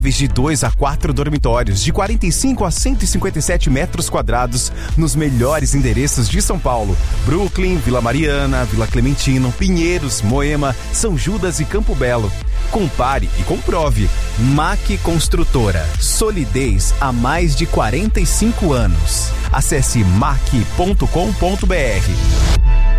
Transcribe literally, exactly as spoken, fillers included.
De dois a quatro dormitórios, de quarenta e cinco a cento e cinquenta e sete metros quadrados, nos melhores endereços de São Paulo: Brooklyn, Vila Mariana, Vila Clementino, Pinheiros, Moema, São Judas e Campo Belo. Compare e comprove. M A C Construtora, solidez há mais de quarenta e cinco anos. Acesse mac ponto com ponto br.